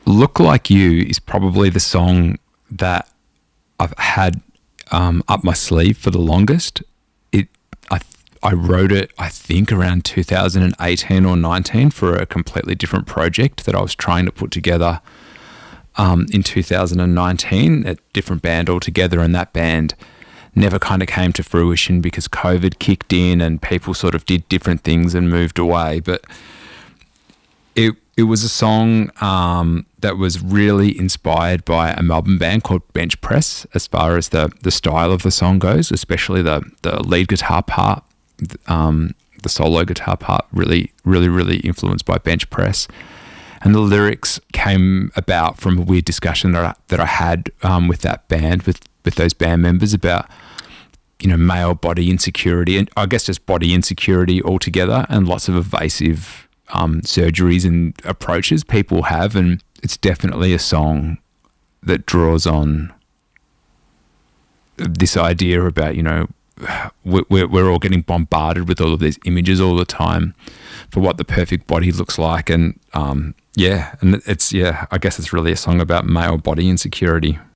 Look Like You is probably the song that I've had up my sleeve for the longest. I wrote it, I think, around 2018 or 19 for a completely different project that I was trying to put together in 2019, a different band altogether, and that band never kind of came to fruition because COVID kicked in and people sort of did different things and moved away. But it was a song that was really inspired by a Melbourne band called Bench Press as far as the style of the song goes, especially the lead guitar part. The solo guitar part really influenced by Bench Press. And the lyrics came about from a weird discussion that I had with that band, with those band members about, male body insecurity, and I guess just body insecurity altogether, and lots of evasive surgeries and approaches people have. And it's definitely a song that draws on this idea about, we're all getting bombarded with all of these images all the time for what the perfect body looks like. And I guess it's really a song about male body insecurity.